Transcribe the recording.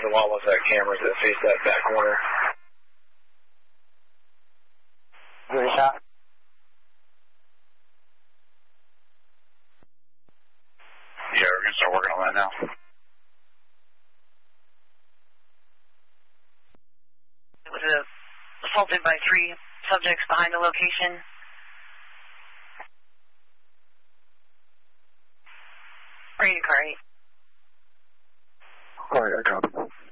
the wall with that cameras that face that back corner. Good shot. Yeah, we're going to start working on that now. It was assaulted by 3 subjects behind the location. Ready to car 8. Alright, I copy.